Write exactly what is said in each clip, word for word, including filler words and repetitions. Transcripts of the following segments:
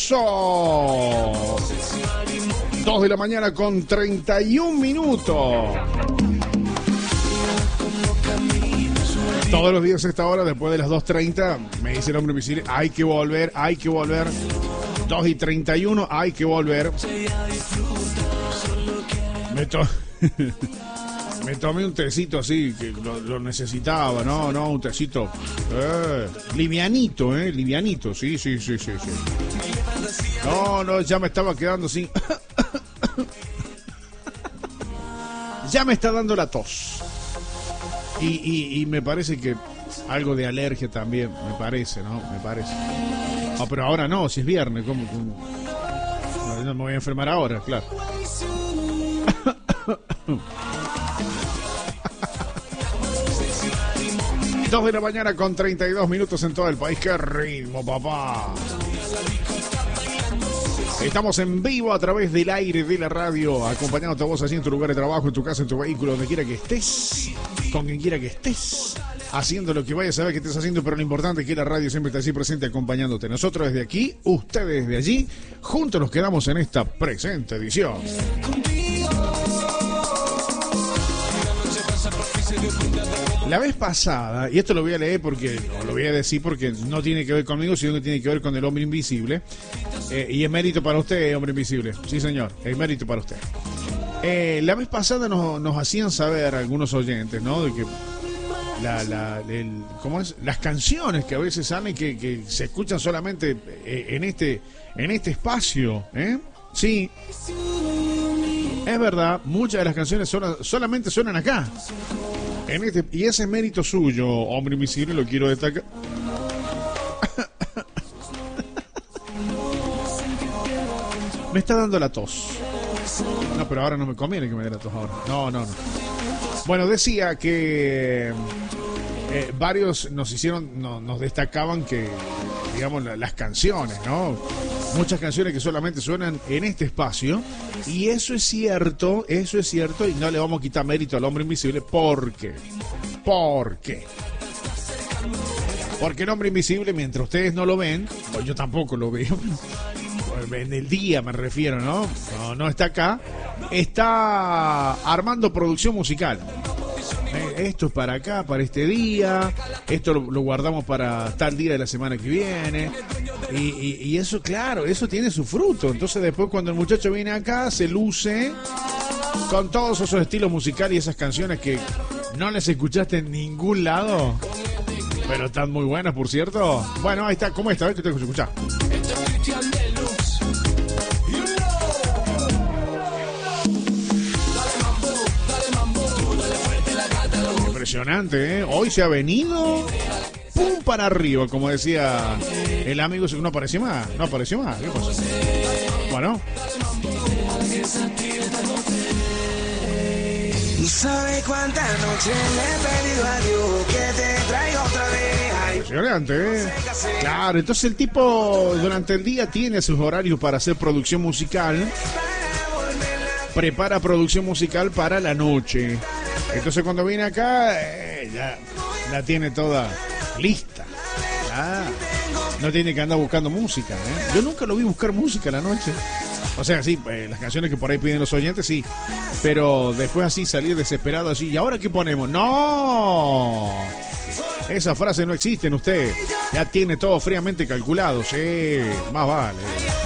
Eso. dos de la mañana con treinta y un minutos. Todos los días a esta hora, después de las dos treinta, me dice el hombre invisible, hay que volver, hay que volver. dos y treinta y uno, hay que volver. Me, to me tomé un tecito así, que lo, lo necesitaba, no, no, un tecito eh, livianito, eh, livianito, sí, sí, sí, sí, sí. No, no, ya me estaba quedando sin... ya me está dando la tos. Y, y, y me parece que algo de alergia también, me parece, ¿no? Me parece. Ah, pero ahora no, si es viernes, ¿cómo? ¿Cómo? No me voy a enfermar ahora, claro. dos de la mañana con treinta y dos minutos en todo el país. ¡Qué ritmo, papá! Estamos en vivo a través del aire de la radio, acompañándote a vos así en tu lugar de trabajo, en tu casa, en tu vehículo, donde quiera que estés, con quien quiera que estés, haciendo lo que vayas a saber que estés haciendo, pero lo importante es que la radio siempre está así presente acompañándote. Nosotros desde aquí, ustedes desde allí, juntos nos quedamos en esta presente edición. La vez pasada, y esto lo voy a leer porque, o lo voy a decir porque no tiene que ver conmigo, sino que tiene que ver con el hombre invisible. Eh, y es mérito para usted, hombre invisible. Sí, señor, es mérito para usted. Eh, la vez pasada nos, nos hacían saber algunos oyentes, ¿no? De que la, la, el, ¿cómo es? Las canciones que a veces salen que, que se escuchan solamente eh, en este, en este espacio, ¿eh? Sí. Es verdad, muchas de las canciones son, solamente suenan acá. En este, y ese mérito suyo, hombre invisible, lo quiero destacar. Me está dando la tos. No, pero ahora no me conviene que me dé la tos ahora. No, no, no. Bueno, decía que eh, varios nos hicieron, no, nos destacaban que, digamos, la, las canciones, ¿no? Muchas canciones que solamente suenan en este espacio. Y eso es cierto, eso es cierto. Y no le vamos a quitar mérito al hombre invisible. ¿Por qué? ¿Por qué? Porque el hombre invisible, mientras ustedes no lo ven, pues yo tampoco lo veo. En el día me refiero, ¿no? No, no está acá. Está armando producción musical. Esto es para acá, para este día. Esto lo, lo guardamos para tal día de la semana que viene. Y, y, y eso, claro, eso tiene su fruto. Entonces después cuando el muchacho viene acá, se luce con todos esos estilos musicales y esas canciones que no les escuchaste en ningún lado, pero están muy buenas, por cierto. Bueno, ahí está. ¿Cómo está? A ver, que tengo que escuchar. Impresionante, ¿eh? Hoy se ha venido pum para arriba, como decía el amigo. No apareció más, no apareció más. ¿Qué pasó? Bueno. ¿Sabe cuántas noches le he pedido a Dios que te traiga otra vez? Impresionante, ¿eh? Claro, entonces el tipo durante el día tiene sus horarios para hacer producción musical. Prepara producción musical para la noche. Entonces cuando viene acá, eh, ya la tiene toda lista. Ya. No tiene que andar buscando música, ¿eh? Yo nunca lo vi buscar música a la noche. O sea, sí, eh, las canciones que por ahí piden los oyentes, sí. Pero después así salir desesperado así. ¿Y ahora qué ponemos? ¡No! Esa frase no existe en usted. Ya tiene todo fríamente calculado. Sí, más vale.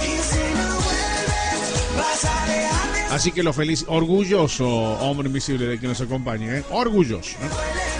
Así que lo feliz, orgulloso, hombre invisible, de que nos acompañe, ¿eh? Orgulloso, ¿eh?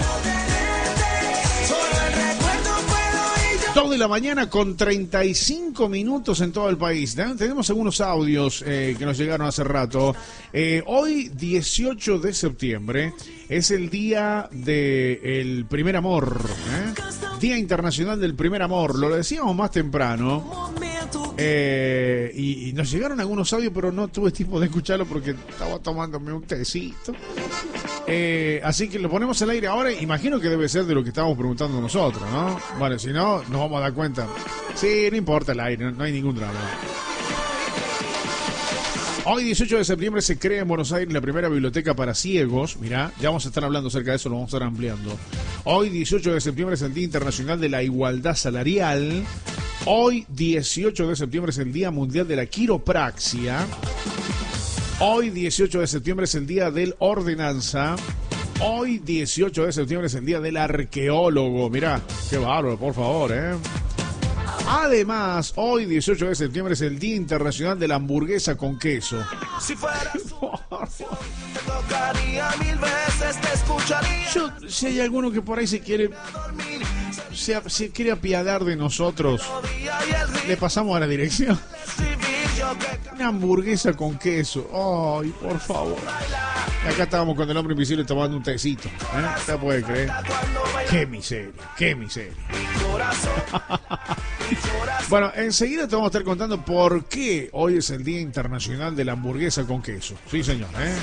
dos de la mañana con treinta y cinco minutos en todo el país. Tenemos algunos audios eh, que nos llegaron hace rato. Eh, hoy, dieciocho de septiembre, es el día del primer amor, ¿eh? Día Internacional del Primer Amor. Lo decíamos más temprano. Eh, y, y nos llegaron algunos audios, pero no tuve tiempo de escucharlo porque estaba tomándome un tecito. Eh, así que lo ponemos al aire ahora. Imagino que debe ser de lo que estábamos preguntando nosotros, ¿no? Bueno, si no, nos vamos a dar cuenta. Sí, no importa el aire, no, no hay ningún drama. Hoy, dieciocho de septiembre, se crea en Buenos Aires la primera biblioteca para ciegos. Mirá, ya vamos a estar hablando acerca de eso, lo vamos a estar ampliando. Hoy, dieciocho de septiembre, es el Día Internacional de la Igualdad Salarial. Hoy, dieciocho de septiembre, es el Día Mundial de la Quiropraxia. Hoy, dieciocho de septiembre, es el Día del Ordenanza. Hoy, dieciocho de septiembre, es el Día del Arqueólogo. Mirá, qué bárbaro, por favor, ¿eh? Además, hoy, dieciocho de septiembre, es el Día Internacional de la Hamburguesa con Queso. Si fueras te tocaría mil veces, te escucharía. Yo, si hay alguno que por ahí se quiere se, se quiere apiadar de nosotros, le pasamos a la dirección. Una hamburguesa con queso. Ay, por favor. Y acá estábamos con el hombre invisible tomando un tecito, ¿eh? ¿Usted puede creer? Qué miseria, qué miseria. Bueno, enseguida te vamos a estar contando por qué hoy es el Día Internacional de la Hamburguesa con Queso. Sí, señor, ¿eh?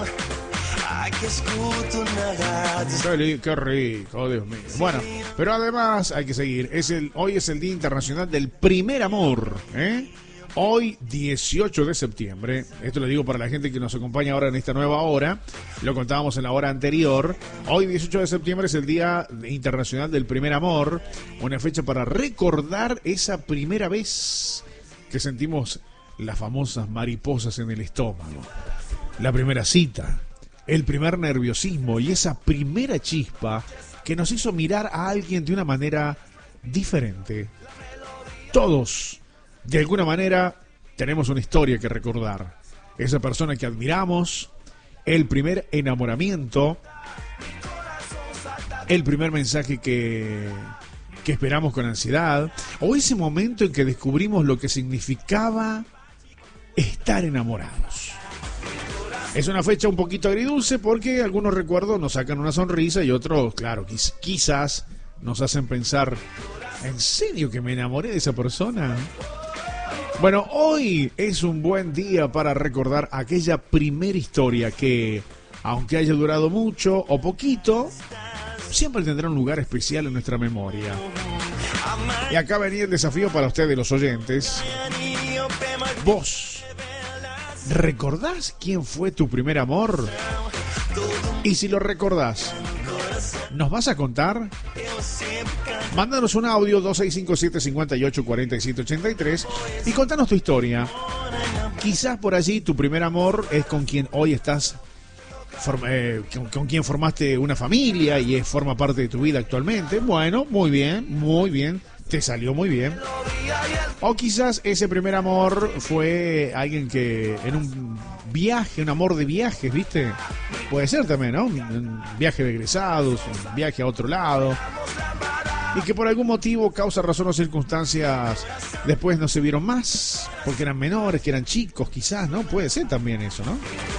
Qué, qué rico, Dios mío. Bueno, pero además hay que seguir. Es el, hoy es el Día Internacional del Primer Amor, ¿eh? Hoy, dieciocho de septiembre, esto lo digo para la gente que nos acompaña ahora en esta nueva hora, lo contábamos en la hora anterior. Hoy, dieciocho de septiembre, es el Día Internacional del Primer Amor, una fecha para recordar esa primera vez que sentimos las famosas mariposas en el estómago, la primera cita, el primer nerviosismo y esa primera chispa que nos hizo mirar a alguien de una manera diferente. Todos, de alguna manera, tenemos una historia que recordar. Esa persona que admiramos, el primer enamoramiento, el primer mensaje que, que esperamos con ansiedad, o ese momento en que descubrimos lo que significaba estar enamorados. Es una fecha un poquito agridulce porque algunos recuerdos nos sacan una sonrisa y otros, claro, quiz- quizás nos hacen pensar, ¿en serio que me enamoré de esa persona? Bueno, hoy es un buen día para recordar aquella primera historia que, aunque haya durado mucho o poquito, siempre tendrá un lugar especial en nuestra memoria. Y acá venía el desafío para ustedes, los oyentes. Vos, ¿recordás quién fue tu primer amor? Y si lo recordás, ¿nos vas a contar? Mándanos un audio dos seis cinco siete cinco ocho cuatro siete ocho tres y contanos tu historia. Quizás por allí tu primer amor es con quien hoy estás, form- eh, con, con quien formaste una familia y es, forma parte de tu vida actualmente. Bueno, muy bien, muy bien, te salió muy bien. O quizás ese primer amor fue alguien que en un viaje, un amor de viajes, ¿viste? Puede ser también, ¿no? Un viaje de egresados, un viaje a otro lado. Y que por algún motivo, causa, razón o circunstancias, después no se vieron más, porque eran menores, que eran chicos, quizás, ¿no? Puede ser también eso, ¿no?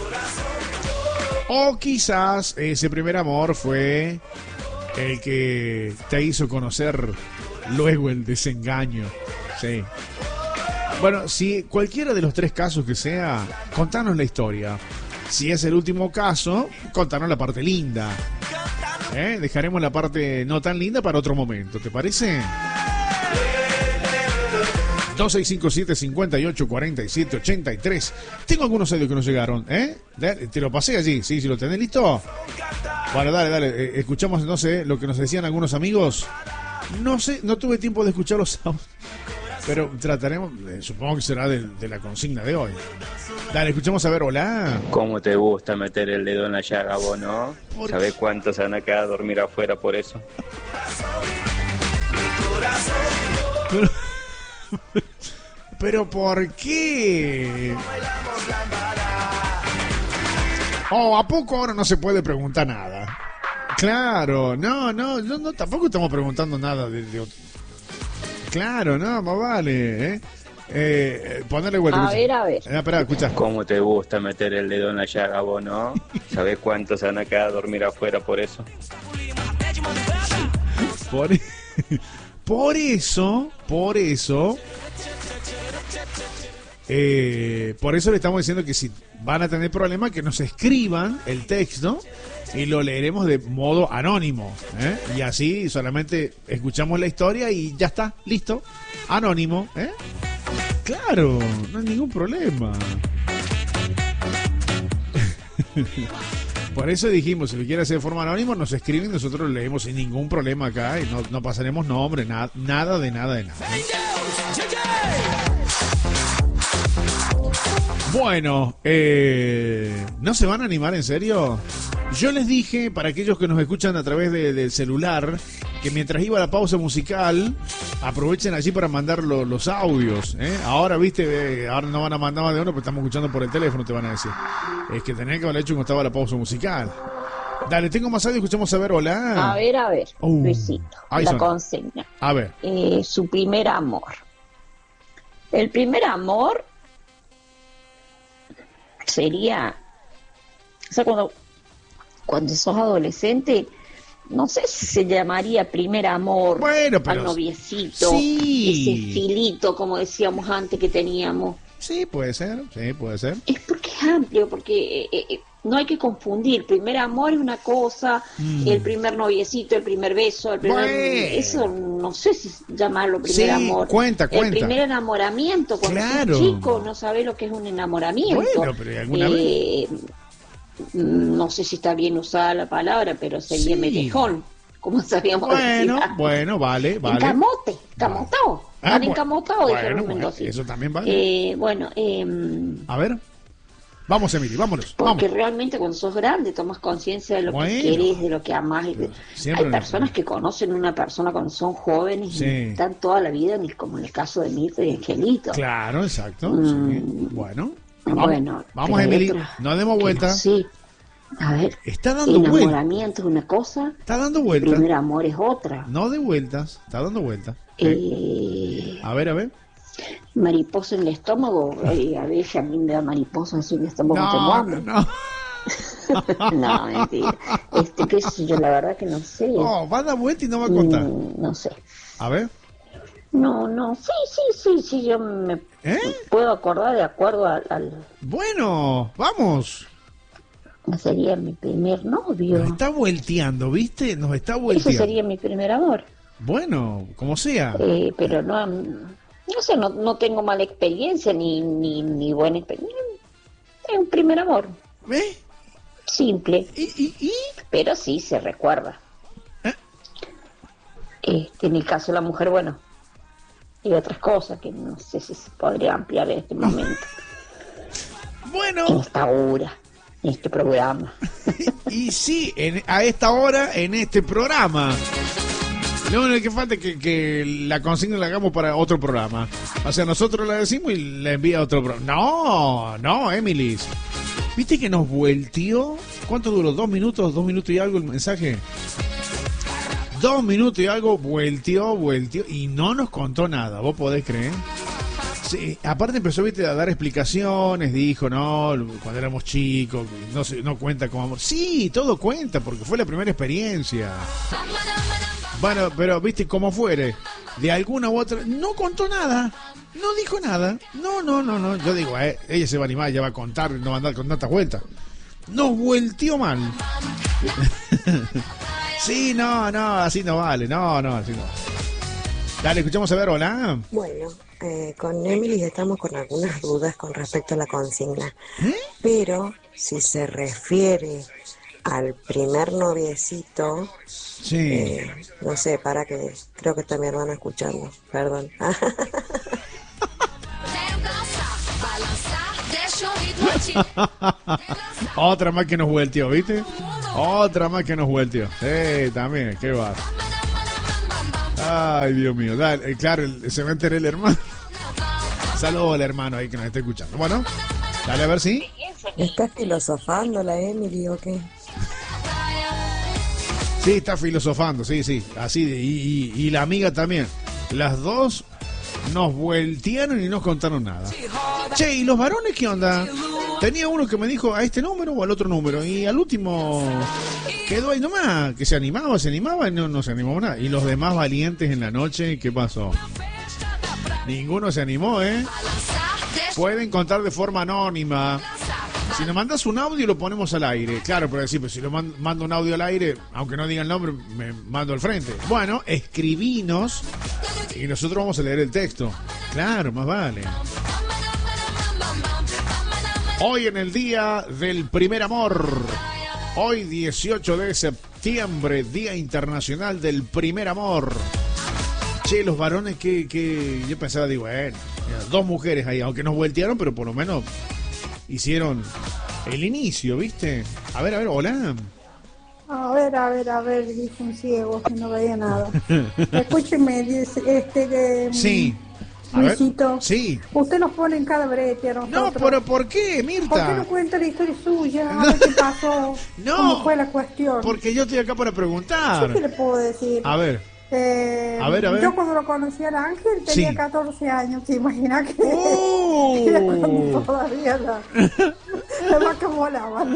O quizás ese primer amor fue el que te hizo conocer luego el desengaño. Sí. Bueno, si cualquiera de los tres casos que sea, contanos la historia. Si es el último caso, contanos la parte linda. ¿Eh? Dejaremos la parte no tan linda para otro momento, ¿te parece? dos seis cinco siete cinco ocho cuatro siete ocho tres. Tengo algunos audios que nos llegaron, ¿eh? Te lo pasé allí, ¿sí? Si lo tenés listo. Bueno, dale, dale. Eh, escuchamos, no sé, lo que nos decían algunos amigos. No sé, no tuve tiempo de escuchar los audios, pero trataremos, eh, supongo que será de, de la consigna de hoy. Dale, escuchamos a ver, hola. ¿Cómo te gusta meter el dedo en la llaga, vos, no? ¿Por ¿Sabés cuántos se van a quedar a dormir afuera por eso? Pero, pero ¿por qué? Oh, ¿a poco ahora no se puede preguntar nada? Claro, no, no, no, no tampoco estamos preguntando nada de, de... Claro, no, más vale, ¿eh? Eh, ponerle vuelta. A ver, a ver. Eh, espera, escucha. ¿Cómo te gusta meter el dedo en la llaga, vos, no? ¿Sabés cuántos se van a quedar a dormir afuera por eso? Por, por eso, por eso, eh, por eso le estamos diciendo que si van a tener problemas, que nos escriban el texto y lo leeremos de modo anónimo, ¿eh? Y así solamente escuchamos la historia y ya está, listo, anónimo, ¿eh? Claro, no hay ningún problema. Por eso dijimos, si lo quiere hacer de forma anónima, nos escriben, nosotros lo leemos sin ningún problema acá y no, no pasaremos nombre, nada, nada de nada de nada. Bueno, eh, ¿no se van a animar en serio? Yo les dije, para aquellos que nos escuchan a través de, del celular, que mientras iba la pausa musical, aprovechen allí para mandar lo, los audios. ¿eh? Ahora, viste, eh, ahora no van a mandar más de uno, pero estamos escuchando por el teléfono, te van a decir. Es que tenían que haberlo hecho cuando estaba la pausa musical. Dale, tengo más audio, escuchamos a ver, hola. A ver, a ver, Uh, Luisito, ahí la son. consigna. A ver. Eh, su primer amor. El primer amor sería, o sea, cuando, cuando sos adolescente, no sé si se llamaría primer amor Bueno, pero- al noviecito, Sí. ese filito, como decíamos antes que teníamos. Sí, puede ser, sí, puede ser. Es porque es amplio, porque eh, eh, no hay que confundir. Primer amor es una cosa, Mm. el primer noviecito, el primer beso, el primer... Bueno. Eso no sé si llamarlo primer Sí, amor. cuenta, El cuenta. primer enamoramiento, cuando Claro. sos chico no sabés lo que es un enamoramiento. Bueno, pero ¿alguna Eh, No sé si está bien usada la palabra, pero sería Sí. melejón, como sabíamos Bueno, decir. bueno, vale, vale. Encamote, camotado. Ah, Están bueno. encamotados, dijeron Bueno, los bueno, mendocinos. eso también vale. Eh, bueno, eh, A ver. Vamos, Emily, vámonos. porque Vamos. realmente cuando sos grande tomas conciencia de lo Bueno. que querés, de lo que amás. Y- Siempre Hay no- personas que conocen a una persona cuando son jóvenes Sí. y están toda la vida, ni como en el caso de Mirta y Angelito. Claro, exacto. Mm. Sí. Bueno. Vamos, Bueno, vamos pero hay Emily. otras No demos que vuelta. no sé. A ver, Está dando vueltas. enamoramiento es una cosa, Está dando vueltas. primer amor es otra. No de vueltas. Está dando vueltas. Eh, A ver, a ver. mariposa en el estómago, eh, a veces a mí me da mariposa en el estómago, tengo No, hambre. no. No, mentira. Este, qué sé yo, la verdad que no sé. No, va a dar vuelta y no va a contar. Mm, no sé. A ver. No, no, sí, sí, sí, sí, yo me ¿Eh? puedo acordar de acuerdo al, al- Bueno, vamos. sería mi primer novio. Nos está volteando, ¿viste? Nos está Ese volteando. sería mi primer amor. Bueno, como sea. Eh, pero no, no sé, no, no tengo mala experiencia ni, ni, ni buena experiencia. Es un primer amor, ¿Ves? simple, ¿Y, y, y? pero sí se recuerda. ¿Eh? Este, en el caso de la mujer, bueno, y otras cosas que no sé si se podría ampliar en este momento, en Bueno, esta hora, en este programa. y sí, en- a esta hora en este programa. Lo único que falta es que, que la consigna la hagamos para otro programa. O sea, nosotros la decimos y la envía a otro programa. No, no, Emily. ¿Viste que nos vueltió? ¿Cuánto duró? ¿Dos minutos? ¿Dos minutos y algo el mensaje? Dos minutos y algo, vueltió, vueltió y no nos contó nada. ¿Vos podés creer? Sí, aparte empezó, viste, a dar explicaciones, dijo, no, cuando éramos chicos, no se, no cuenta como amor. Sí, todo cuenta, porque fue la primera experiencia. Bueno, pero viste, como fuere, de alguna u otra, no contó nada, no dijo nada. No, no, no, no, yo digo, eh, ella se va a animar, ya va a contar, no va a andar con tantas vueltas. Nos vueltió mal. Sí, no, no, así no vale, no, no, así no vale. Dale, escuchamos a ver, hola. Bueno, eh, con Emily estamos con algunas dudas con respecto a la consigna, ¿Eh? pero si se refiere al primer noviecito, Sí. eh, no sé, para que creo que está mi hermana escuchando, perdón. Otra más que nos vuelteó, ¿viste? Otra más que nos vuelteó. Eh, también, qué va. Ay, Dios mío. Dale, eh, claro, el- se va a enterar el hermano. Saludos al hermano ahí que nos está escuchando. Bueno, dale a ver si. ¿Está filosofando la Emily o qué? Sí, está filosofando, sí, sí. Así, de- y, y- y la amiga también. Las dos nos voltearon y no contaron nada. Che, ¿y los varones qué onda? Tenía uno que me dijo a este número o al otro número. Y al último quedó ahí nomás, que se animaba, se animaba y no, no se animó nada. Y los demás valientes en la noche, ¿qué pasó? Ninguno se animó, ¿eh? Pueden contar de forma anónima. Si nos mandas un audio lo ponemos al aire. Claro, pero decir, pues si lo man- mando un audio al aire, aunque no diga el nombre, me mando al frente. Bueno, escribinos y nosotros vamos a leer el texto. Claro, más vale. Hoy en el día del primer amor. Hoy dieciocho de septiembre, Día Internacional del Primer Amor. Che, los varones que, que yo pensaba, digo, bueno, mira, dos mujeres ahí, aunque nos voltearon, pero por lo menos hicieron el inicio, ¿viste? A ver, a ver, hola. A ver, a ver, a ver, dijo un ciego que no veía nada. Escúcheme, dice, este que... Sí. A ver. Luisito, Sí. usted nos pone en cada brete a nosotros. No, pero ¿por qué, Mirta? ¿Por qué no cuenta la historia suya? A ver qué pasó. No. ¿Cómo fue la cuestión? Porque yo estoy acá para preguntar. ¿Yo qué le puedo decir? A ver. Eh, A ver, a ver. Yo cuando lo conocí al Ángel tenía Sí. catorce años, ¿se imagina que ¡Oh! era cuando todavía la, la vaca volaba?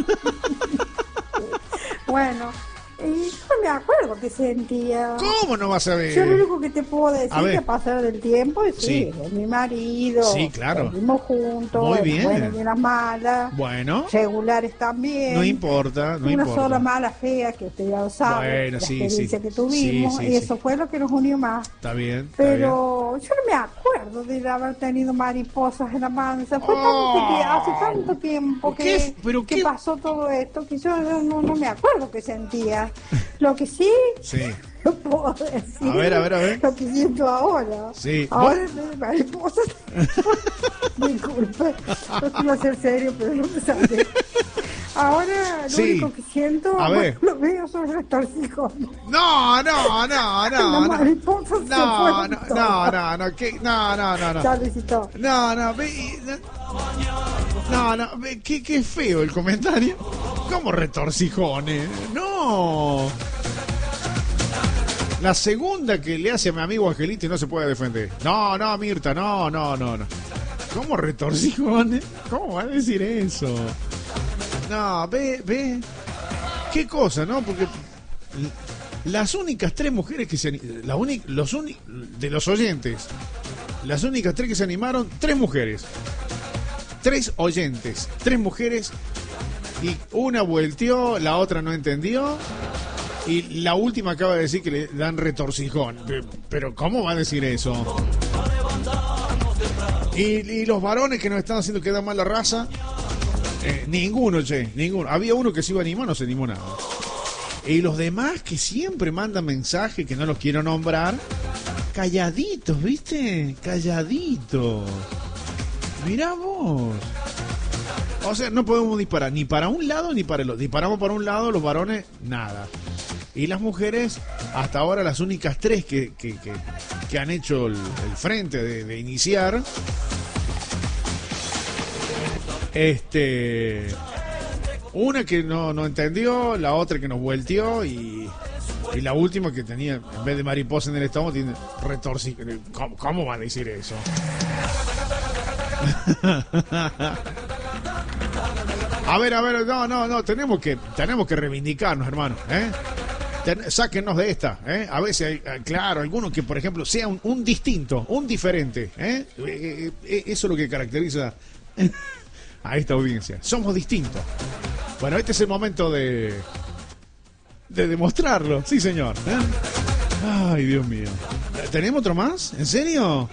Bueno, y yo me acuerdo que sentía. ¿Cómo no vas a ver? Yo lo único que te puedo decir A ver. que a pasar del tiempo es Sí. sí, es mi marido. Sí, claro. Vivimos juntos. Muy en bien. las buenas y en las malas. Bueno, Regulares también. no importa, no Una importa. sola mala fea que usted ya lo sabe. Bueno, la sí, experiencia sí. que tuvimos. Sí, sí, y eso sí. fue lo que nos unió más. Está bien. Está Pero yo no me acuerdo de haber tenido mariposas en la panza. Fue Oh. tanto que, hace tanto tiempo que, ¿Qué? ¿Pero que qué? pasó todo esto que yo no, no, no me acuerdo que sentía. Lo que sí bien. Sí. no puedo decir. A ver, a ver, a ver. Lo que siento ahora. Sí. Ahora me mariposas. Disculpe. No quiero ser serio, pero no me sale. Ahora lo Sí. único que siento, A ver. lo veo son retorcijones. No, no, no, no. Las No, mariposas se no, fueron no, todas. no, no, no, ¿qué? No, no, no, no. Ya, Luisito. No, no, ve, no, no, ve, qué, qué feo el comentario. ¿Cómo retorcijones? No. La segunda que le hace a mi amigo Angelito y no se puede defender. No, no, Mirta, no, no, no, no. ¿Cómo retorcijones? ¿Cómo va a decir eso? No, ve, ve. Qué cosa, ¿no? Porque las únicas tres mujeres que se ani- la uni- los uni- de los oyentes, las únicas tres que se animaron, tres mujeres. Tres oyentes, tres mujeres y una volteó, la otra no entendió y la última acaba de decir que le dan retorcijón. Pe- Pero ¿cómo va a decir eso? Y, y los varones que nos están haciendo quedar mal la raza, eh, ninguno, che, ninguno. Había uno que se iba a animar, no se animó nada. Y los demás que siempre mandan mensajes que no los quiero nombrar, calladitos, ¿viste? Calladitos. Mirá vos. O sea, no podemos disparar ni para un lado ni para el otro. Disparamos para un lado, los varones, nada. Y las mujeres, hasta ahora las únicas tres que, que, que, que han hecho el, el frente de, de iniciar. Este... Una que no, no entendió, la otra que nos volteó y, y la última que tenía, en vez de mariposa en el estómago, tiene retorci... ¿Cómo, ¿Cómo va a decir eso? A ver, a ver, no, no, no, tenemos que, tenemos que reivindicarnos, hermano, ¿eh? Ten- sáquennos de esta, ¿eh? A veces hay, eh, claro, algunos que, por ejemplo, sea un, un distinto, un diferente, ¿eh? Eh, eh, eh, Eso es lo que caracteriza a esta audiencia. Somos distintos. Bueno, este es el momento de de demostrarlo, sí, señor, ¿eh? Ay, Dios mío. ¿Tenemos otro más? ¿En serio?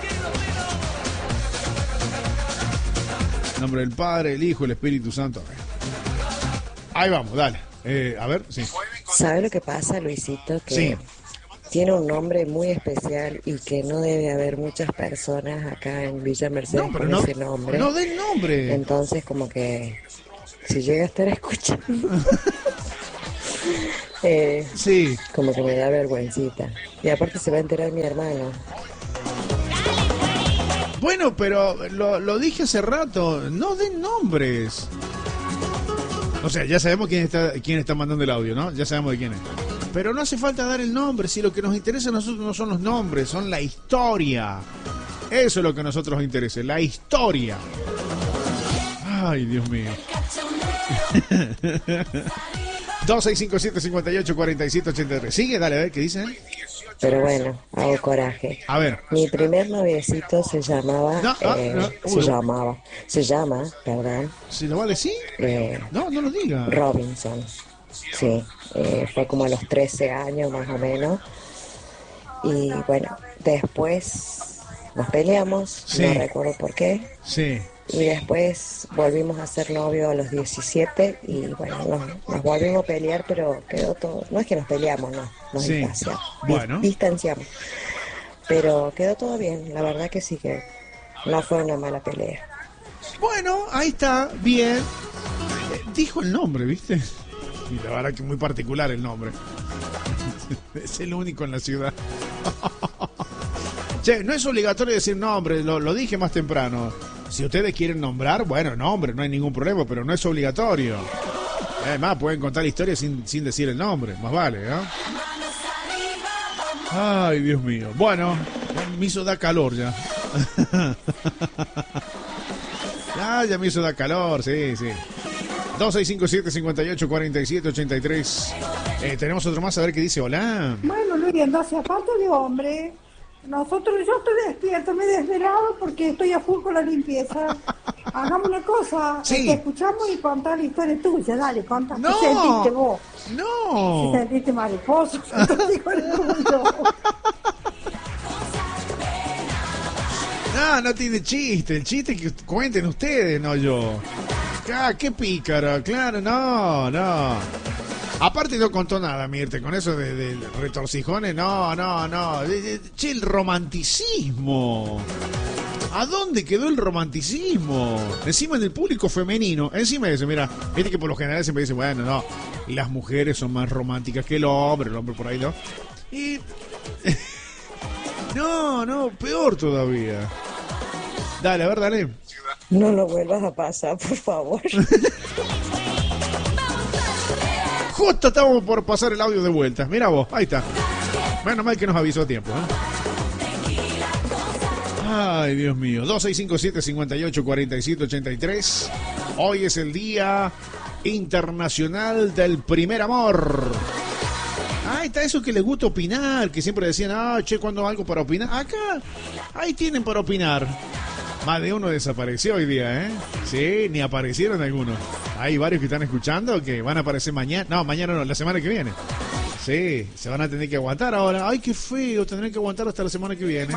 En nombre del Padre, el Hijo, el Espíritu Santo. Ahí vamos, dale. Eh, a ver, sí. ¿Sabe lo que pasa, Luisito? Que Sí. tiene un nombre muy especial y que no debe haber muchas personas acá en Villa Mercedes No, pero con no, ese nombre. no den nombre. Entonces, como que si llega a estar escuchando, eh, Sí. como que me da vergüencita. Y aparte se va a enterar mi hermano. Bueno, pero lo, lo dije hace rato, no den nombres. O sea, ya sabemos quién está quién está mandando el audio, ¿no? Ya sabemos de quién es. Pero no hace falta dar el nombre, si lo que nos interesa a nosotros no son los nombres, son la historia. Eso es lo que a nosotros nos interesa, la historia. Ay, Dios mío. dos seis cinco siete cinco ocho cuatro siete ocho tres. Sigue, dale, a ver qué dicen. Pero bueno, hago coraje. A ver. Mi primer noviecito se llamaba, No, ah, eh, no, se uno. llamaba, se llama, perdón, ¿Se lo va a decir? eh, No, no lo diga. Robinson. Sí, eh, fue como a los trece años más o menos. Y bueno, después nos peleamos, Sí. no recuerdo por qué. Sí. Y después volvimos a ser novios a los diecisiete y bueno, nos, nos volvimos a pelear, pero quedó todo, no es que nos peleamos, no, nos Sí. distanciamos, Bueno. distanciamos. Pero quedó todo bien, la verdad que sí que no fue una mala pelea. Bueno, ahí está, bien. Eh, dijo el nombre, ¿viste? Y la verdad que muy particular el nombre. Es el único en la ciudad. Che, no es obligatorio decir nombre, lo, lo dije más temprano. Si ustedes quieren nombrar, bueno, nombre, no hay ningún problema, pero no es obligatorio. Además, pueden contar la historia sin, sin decir el nombre, más vale, ¿no? Ay, Dios mío. Bueno, me hizo dar calor ya. Ah, ya me hizo dar calor, sí, sí. dos seis cinco siete, cinco ocho, cuatro siete, ocho tres. Eh, tenemos otro más, a ver qué dice. Hola. Bueno, Luis, entonces, aparte de hombre, nosotros, yo estoy despierto, me he desvelado porque estoy a full con la limpieza. Hagamos una cosa, Sí. te escuchamos y contá la historia tuya, dale, contá. No. ¿Qué sentiste vos? No. Si sentiste mariposa, sentiste con el mundo. No, no tiene chiste. El chiste es que cuenten ustedes, no yo. Ah, qué pícara, claro, no, no. Aparte no contó nada, Mirte, con eso de, de retorcijones, no, no, no. Che, el romanticismo. ¿A dónde quedó el romanticismo? Encima en el público femenino, encima de eso, mira, viste que por lo general siempre dicen, bueno, no, las mujeres son más románticas que el hombre, el hombre por ahí no. Y... no, no, peor todavía. Dale, a ver, dale. No lo vuelvas a pasar, por favor. Justo estamos por pasar el audio de vuelta. Mira vos, ahí está. Menos mal que nos avisó a tiempo, ¿eh? Ay, Dios mío. dos seis cinco siete, cinco ocho, cuatro siete, ocho tres. Hoy es el Día Internacional del Primer Amor. Ah, está eso que les gusta opinar, que siempre decían, ah, che, ¿cuándo algo para opinar? Acá, ahí tienen para opinar. Más de uno desapareció hoy día, ¿eh? Sí, ni aparecieron algunos. Hay varios que están escuchando que van a aparecer mañana. No, mañana no, la semana que viene. Sí, se van a tener que aguantar ahora. Ay, qué feo, tendrán que aguantar hasta la semana que viene.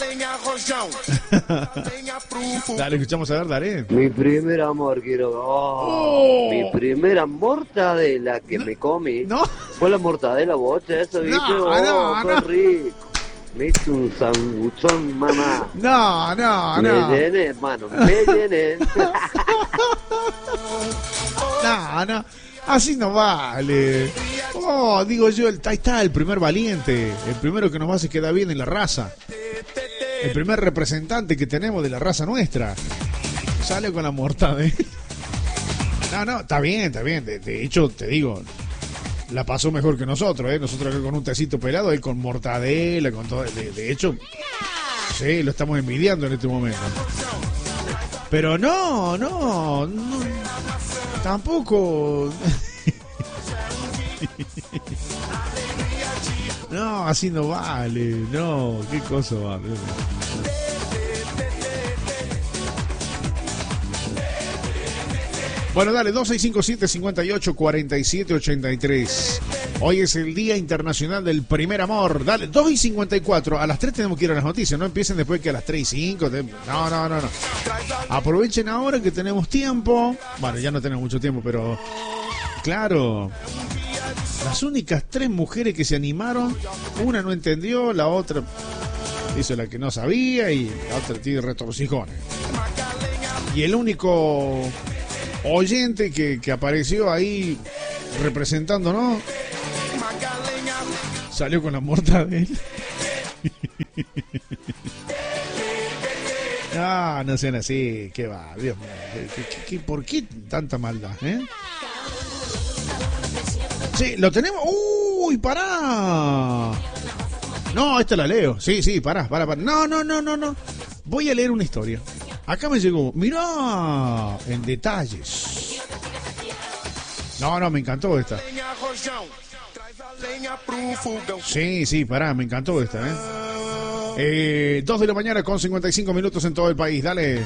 Dale, escuchamos a ver, dale. Mi primer amor, quiero... Oh, Oh. Mi primera mortadela que me comí No. fue la mortadela bocha, eso, ¿viste? No, oh, no, qué no. rico. Me hizo un sanguchón, mamá. No, no, Me no. llené, hermano, me llené. No, no. Así no vale. Oh, digo yo, el, ahí está el primer valiente. El primero que nos hace quedar bien en la raza. El primer representante que tenemos de la raza nuestra. Sale con la mortadela. No, no, está bien, está bien. De, de hecho, te digo, la pasó mejor que nosotros, ¿eh? Nosotros acá con un tecito pelado, él con mortadela, con todo. De, de hecho, sí, lo estamos envidiando en este momento. Pero no, no, no tampoco. No, así no vale. No, qué cosa vale. Bueno, dale, dos seis cinco siete, cinco ocho, cuatro siete, ocho tres. Hoy es el Día Internacional del Primer Amor. Dale, dos y cincuenta y cuatro. A las tres tenemos que ir a las noticias. No empiecen después que a las tres y cinco. No, no, no, no. Aprovechen ahora que tenemos tiempo. Bueno, ya no tenemos mucho tiempo, pero... Claro. Las únicas tres mujeres que se animaron, una no entendió, la otra hizo la que no sabía y la otra tiene retorcijones. Y el único oyente que, que apareció ahí representándonos salió con la mortadela. Ah, no sean así, qué va, Dios mío, ¿qué, qué, qué, ¿por qué tanta maldad, eh? Sí, lo tenemos. ¡Uy, pará! No, esta la leo. Sí, sí, pará, pará, pará. No, no, no, no, no. Voy a leer una historia. Acá me llegó. Mirá, en detalles. No, no, me encantó esta. Sí, sí, pará, me encantó esta, ¿eh? eh dos de la mañana con cincuenta y cinco minutos en todo el país. Dale.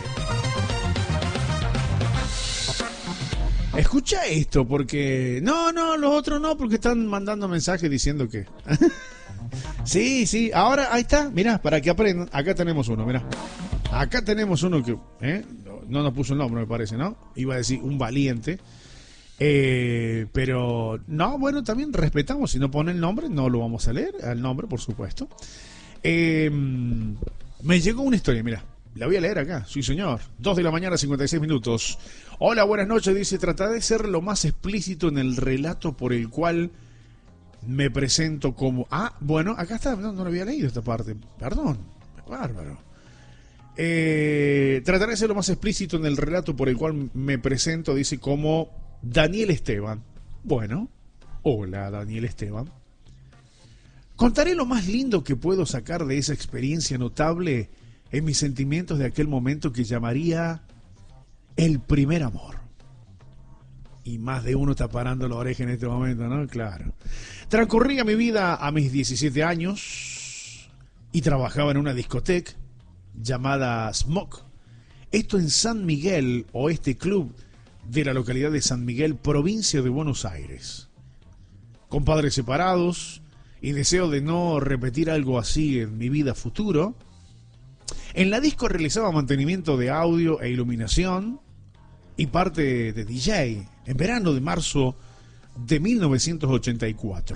Escucha esto, porque... No, no, los otros no, porque están mandando mensajes diciendo que... Sí, sí, ahora ahí está, mirá, para que aprendan. Acá tenemos uno, mirá. Acá tenemos uno que... ¿eh? No nos puso el nombre, me parece, ¿no? Iba a decir un valiente. Eh, pero... No, bueno, también respetamos. Si no pone el nombre, no lo vamos a leer. Al nombre, por supuesto. Eh, me llegó una historia, mirá. La voy a leer acá, sí señor. Dos de la mañana, cincuenta y seis minutos. Hola, buenas noches, dice, trataré de ser lo más explícito en el relato por el cual me presento como... Ah, bueno, acá está, no, no lo había leído esta parte, perdón, bárbaro. Eh, trataré de ser lo más explícito en el relato por el cual me presento, dice, como Daniel Esteban. Bueno, hola Daniel Esteban. Contaré lo más lindo que puedo sacar de esa experiencia notable en mis sentimientos de aquel momento que llamaría el primer amor. Y más de uno está parando la oreja en este momento, ¿no? Claro. Transcurría mi vida a mis diecisiete años y trabajaba en una discoteca llamada Smoke. Esto en San Miguel, Oeste Club de la localidad de San Miguel, provincia de Buenos Aires. Con padres separados y deseo de no repetir algo así en mi vida futuro, en la disco realizaba mantenimiento de audio e iluminación y parte de D J en verano de marzo de mil novecientos ochenta y cuatro.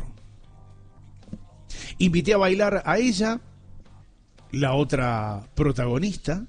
Invité a bailar a ella, la otra protagonista,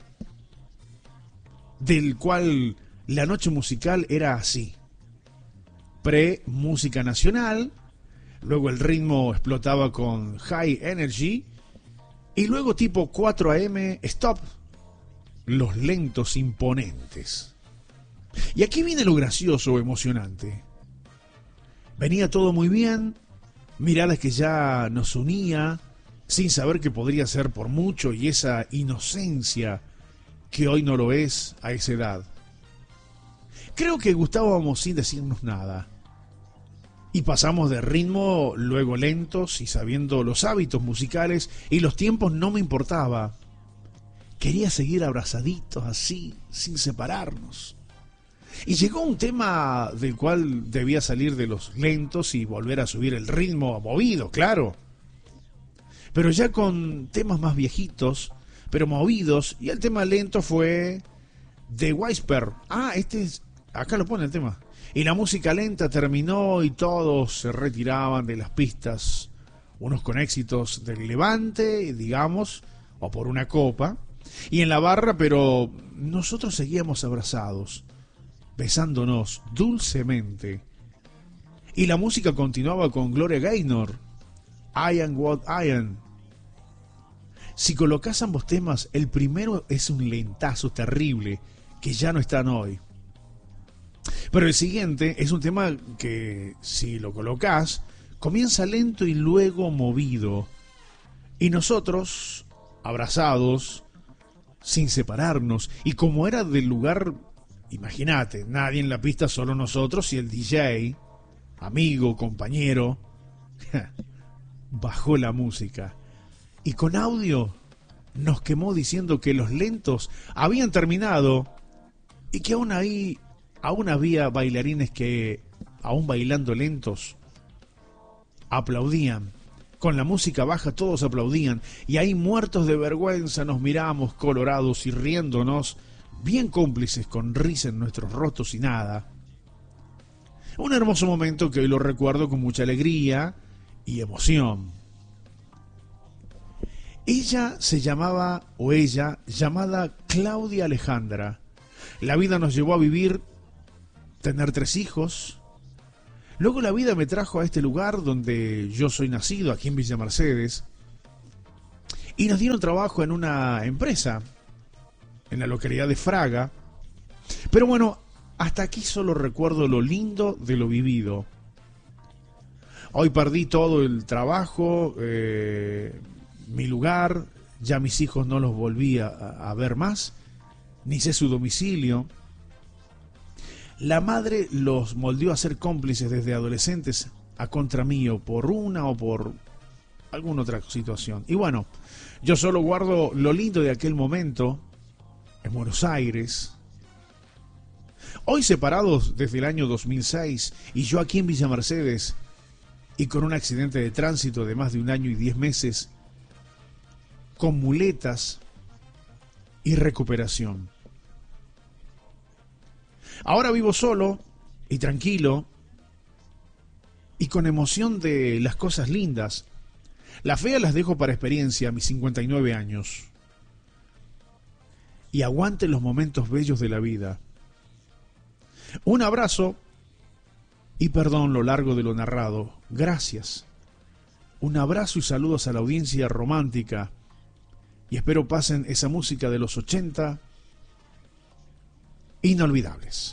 del cual la noche musical era así: pre-música nacional, luego el ritmo explotaba con High Energy y luego tipo cuatro a eme, Stop, los lentos imponentes. Y aquí viene lo gracioso o emocionante. Venía todo muy bien, miradas que ya nos unía, sin saber que podría ser por mucho, y esa inocencia que hoy no lo es a esa edad. Creo que gustábamos sin decirnos nada. Y pasamos de ritmo luego lentos y sabiendo los hábitos musicales y los tiempos no me importaba. Quería seguir abrazaditos así, sin separarnos. Y llegó un tema del cual debía salir de los lentos y volver a subir el ritmo movido, claro. Pero ya con temas más viejitos, pero movidos, y el tema lento fue The Whisper. Ah, este es... Acá lo pone el tema. Y la música lenta terminó y todos se retiraban de las pistas, unos con éxitos del levante, digamos, o por una copa, y en la barra, pero nosotros seguíamos abrazados, besándonos dulcemente. Y la música continuaba con Gloria Gaynor, I Am What I Am. Si colocas ambos temas, el primero es un lentazo terrible, que ya no están hoy. Pero el siguiente es un tema que, si lo colocas, comienza lento y luego movido. Y nosotros, abrazados, sin separarnos, y como era del lugar, imagínate, nadie en la pista, solo nosotros y el D J, amigo, compañero, bajó la música. Y con audio nos quemó diciendo que los lentos habían terminado y que aún ahí... Aún había bailarines que, aún bailando lentos, aplaudían. Con la música baja todos aplaudían. Y ahí, muertos de vergüenza, nos mirábamos colorados y riéndonos, bien cómplices, con risa en nuestros rostros y nada. Un hermoso momento que hoy lo recuerdo con mucha alegría y emoción. Ella se llamaba, o ella, llamada Claudia Alejandra. La vida nos llevó a vivir... tener tres hijos. Luego la vida me trajo a este lugar donde yo soy nacido, aquí en Villa Mercedes, y nos dieron trabajo en una empresa en la localidad de Fraga. Pero bueno, hasta aquí solo recuerdo lo lindo de lo vivido. Hoy perdí todo el trabajo, eh, mi lugar, ya mis hijos no los volví a, a ver más, ni sé su domicilio. La madre los moldeó a ser cómplices desde adolescentes a contra mío por una o por alguna otra situación. Y bueno, yo solo guardo lo lindo de aquel momento en Buenos Aires. Hoy separados desde el año dos mil seis y yo aquí en Villa Mercedes y con un accidente de tránsito de más de un año y diez meses, con muletas y recuperación. Ahora vivo solo y tranquilo y con emoción de las cosas lindas. Las feas las dejo para experiencia a mis cincuenta y nueve años. y aguante los momentos bellos de la vida. Un abrazo y perdón lo largo de lo narrado. Gracias. Un abrazo y saludos a la audiencia romántica. Y espero pasen esa música de los ochenta inolvidables.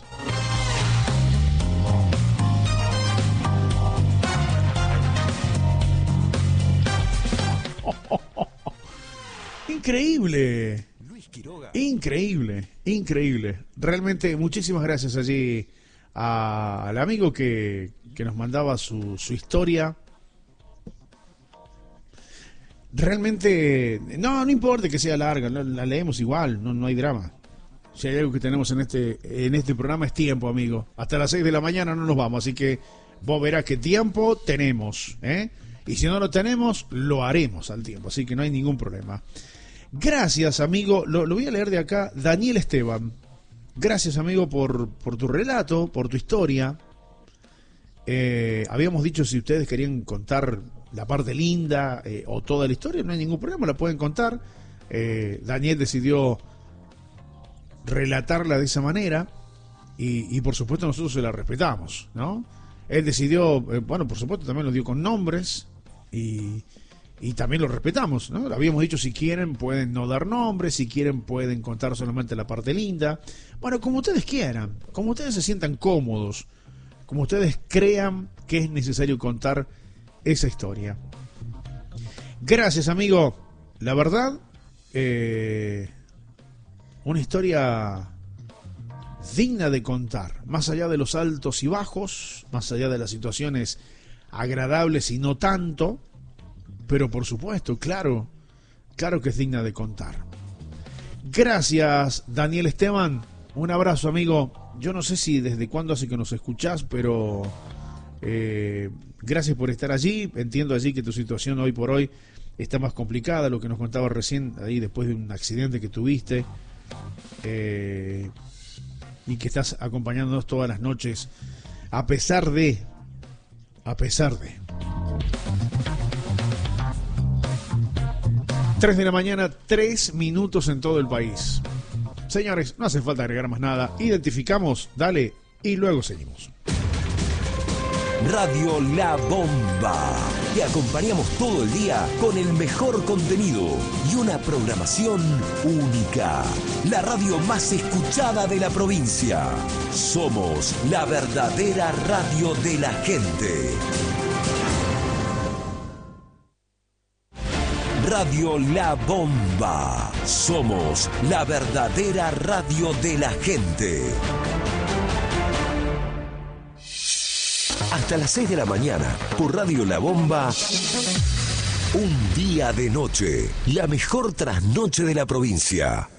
Oh, oh, oh, oh. Increíble. Increíble, increíble. Realmente muchísimas gracias allí a, al amigo que, que nos mandaba su, su historia. Realmente, no, no importa que sea larga, la, la leemos igual, no, no hay drama. Si hay algo que tenemos en este, en este programa es tiempo, amigo. Hasta las seis de la mañana no nos vamos, así que vos verás qué tiempo tenemos, ¿eh? Y si no lo tenemos, lo haremos al tiempo, así que no hay ningún problema. Gracias, amigo. Lo, lo voy a leer de acá. Daniel Esteban. Gracias, amigo, por, por tu relato, por tu historia. Eh, habíamos dicho si ustedes querían contar la parte linda eh, o toda la historia, no hay ningún problema, la pueden contar. Eh, Daniel decidió relatarla de esa manera y, y por supuesto nosotros se la respetamos, ¿no? Él decidió, eh, bueno, por supuesto también lo dio con nombres y... Y también lo respetamos, ¿no? Habíamos dicho si quieren pueden no dar nombres, si quieren pueden contar solamente la parte linda. Bueno, como ustedes quieran, como ustedes se sientan cómodos, como ustedes crean que es necesario contar esa historia. Gracias, amigo. La verdad, eh, una historia digna de contar, más allá de los altos y bajos, más allá de las situaciones agradables y no tanto. Pero por supuesto, claro, claro que es digna de contar. Gracias, Daniel Esteban. Un abrazo, amigo. Yo no sé si desde cuándo hace que nos escuchás, pero eh, gracias por estar allí. Entiendo allí que tu situación hoy por hoy está más complicada, lo que nos contabas recién, ahí después de un accidente que tuviste, eh, y que estás acompañándonos todas las noches, a pesar de, a pesar de... tres de la mañana, tres minutos en todo el país. Señores, no hace falta agregar más nada. Identificamos, dale, y luego seguimos. Radio La Bomba. Te acompañamos todo el día con el mejor contenido y una programación única. La radio más escuchada de la provincia. Somos la verdadera radio de la gente. Radio La Bomba. Somos la verdadera radio de la gente. Hasta las seis de la mañana, por Radio La Bomba, un día de noche, la mejor trasnoche de la provincia.